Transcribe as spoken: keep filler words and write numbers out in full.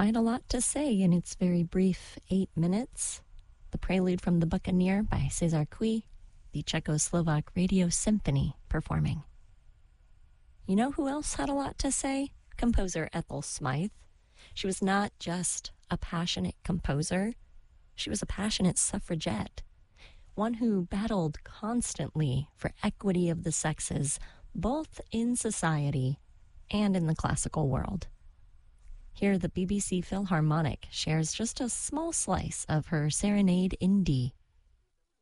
quite a lot to say in its very brief eight minutes. The Prelude from the Buccaneer by César Cui, the Czechoslovak Radio Symphony performing. You know who else had a lot to say? Composer Ethel Smythe. She was not just a passionate composer, she was a passionate suffragette, one who battled constantly for equity of the sexes, both in society and in the classical world. Here, the B B C Philharmonic shares just a small slice of her Serenade in D.